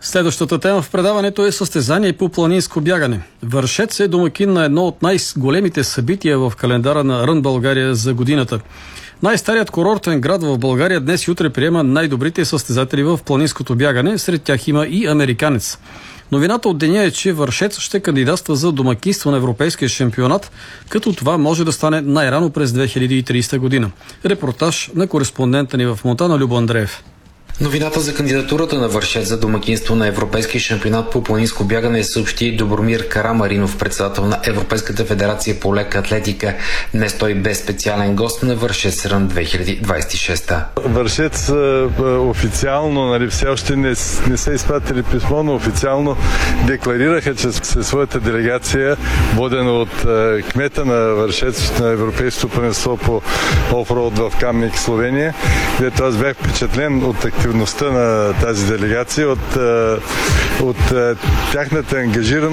Следващата тема в предаването е състезание по планинско бягане. Вършец е домакин на едно от най-големите събития в календара на Рън България за годината. Най-старият курортен град в България днес и утре приема най-добрите състезатели в планинското бягане. Сред тях има и американец. Новината от деня е, че Вършец ще кандидатства за домакинство на Европейския шампионат, като това може да стане най-рано през 2030 година. Репортаж на кореспондента ни в Монтана Любо Андреев. Новината за кандидатурата на Вършец за домакинство на Европейския шампионат по планинско бягане съобщи Добромир Карамаринов, председател на Европейската федерация по лека атлетика. Днес той бе специален гост на Вършец Рън 2026. Вършец официално, все още не са изпратили писмо, но официално декларираха, че със своята делегация, водена от кмета на Вършец на Европейското първенство по офроуд в Камник, Словения, където аз бях впечатлен от активността на тази делегация, от тяхната ангажираност